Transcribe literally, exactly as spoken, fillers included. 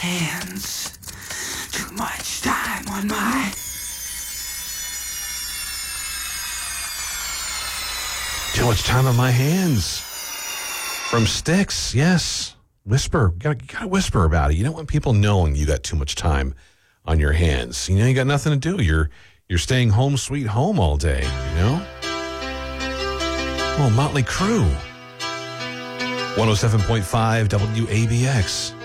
hands. Too much time on my... Too much time on my hands. From Styx, yes. Whisper. You gotta, you gotta whisper about it. You don't want people knowing you got too much time on your hands. You know, you got nothing to do. You're you're staying home sweet home all day, you know? Oh, Motley Crue. one oh seven point five W A B X.